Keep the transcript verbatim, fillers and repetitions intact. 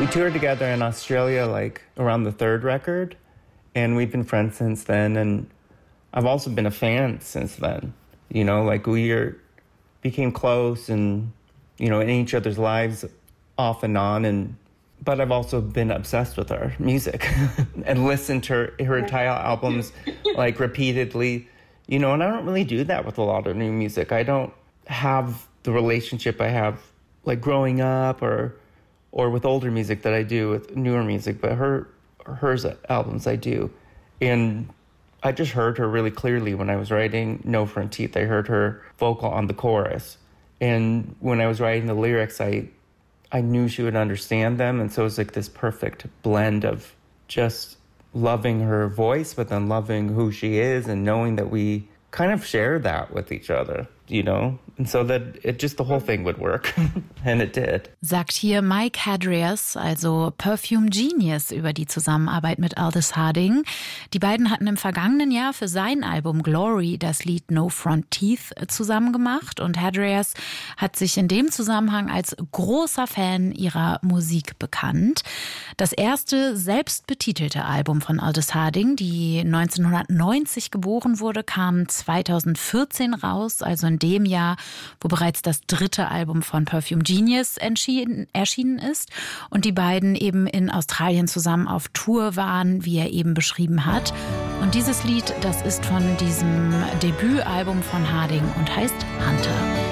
We toured together in Australia like around the third record, and we've been friends since then, and I've also been a fan since then. You know, like we are, became close and, you know, in each other's lives off and on, and but I've also been obsessed with her music and listened to her, her entire albums like repeatedly, you know, and I don't really do that with a lot of new music. I don't have the relationship I have like growing up or or with older music that I do with newer music, but her hers albums I do. And I just heard her really clearly when I was writing No Front Teeth. I heard her vocal on the chorus. And when I was writing the lyrics, I I knew she would understand them. And so it was like this perfect blend of just loving her voice, but then loving who she is and knowing that we kind of share that with each other, you know? And so that it just, the whole thing would work. And it did. Sagt hier Mike Hadrias, also Perfume Genius, über die Zusammenarbeit mit Aldous Harding. Die beiden hatten im vergangenen Jahr für sein Album Glory das Lied No Front Teeth zusammen gemacht. Und Hadrias hat sich in dem Zusammenhang als großer Fan ihrer Musik bekannt. Das erste selbstbetitelte Album von Aldous Harding, die neunzehnhundertneunzig geboren wurde, kam zweitausendvierzehn raus, also in dem Jahr, wo bereits das dritte Album von Perfume Genius erschienen ist und die beiden eben in Australien zusammen auf Tour waren, wie er eben beschrieben hat. Und dieses Lied, das ist von diesem Debütalbum von Harding und heißt Hunter.